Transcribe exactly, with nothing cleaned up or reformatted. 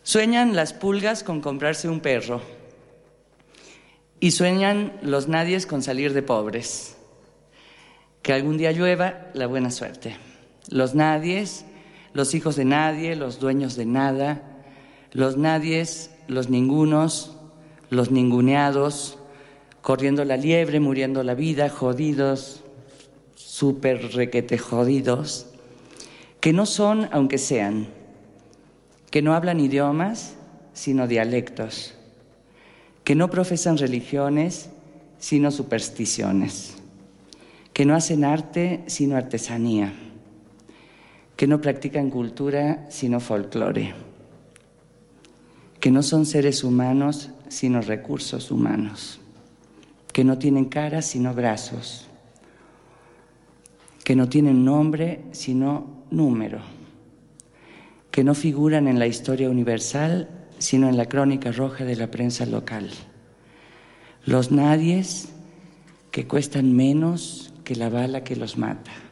Sueñan las pulgas con comprarse un perro y sueñan los nadies con salir de pobres. Que algún día llueva la buena suerte. Los nadies, los hijos de nadie, los dueños de nada, los nadies, los ningunos, los ninguneados, corriendo la liebre, muriendo la vida, jodidos, súper requete jodidos, que no son aunque sean, que no hablan idiomas, sino dialectos, que no profesan religiones, sino supersticiones, que no hacen arte, sino artesanía, que no practican cultura, sino folclore, que no son seres humanos, sino recursos humanos, que no tienen cara, sino brazos, que no tienen nombre, sino número, que no figuran en la historia universal, sino en la crónica roja de la prensa local. Los nadies que cuestan menos que la bala que los mata.